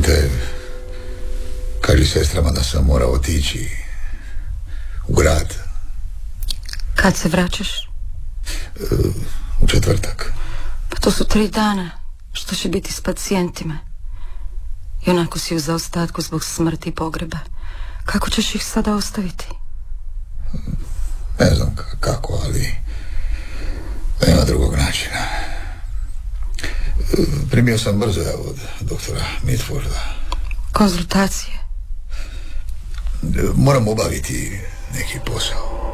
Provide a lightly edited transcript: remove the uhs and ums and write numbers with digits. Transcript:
Ante, kaži sestrama da sam morao otići u grad. Kad se vraćaš? U četvrtak. Pa to su 3 dana. Što će biti s pacijentima? I onako si u zaostatku zbog smrti i pogreba. Kako ćeš ih sada ostaviti? Ne znam kako, ali nema drugog načina. Primio sam brzo od doktora Mitforda. Konzultacije? Moram obaviti neki posao.